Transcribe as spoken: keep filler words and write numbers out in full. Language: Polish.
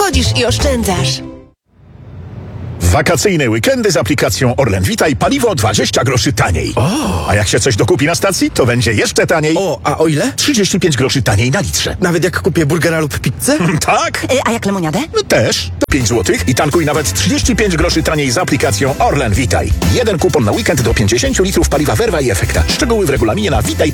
wchodzisz i oszczędzasz. Wakacyjne weekendy z aplikacją Orlen Witaj, paliwo dwadzieścia groszy taniej. O. A jak się coś dokupi na stacji, to będzie jeszcze taniej. O, a o ile? trzydzieści pięć groszy taniej na litrze. Nawet jak kupię burgera lub pizzę? Tak? Y, a jak lemoniadę? No też. pięć złotych i tankuj nawet trzydzieści pięć groszy taniej z aplikacją Orlen Witaj. Jeden kupon na weekend do pięćdziesiąt litrów paliwa Verva i Efekta. Szczegóły w regulaminie na witaj.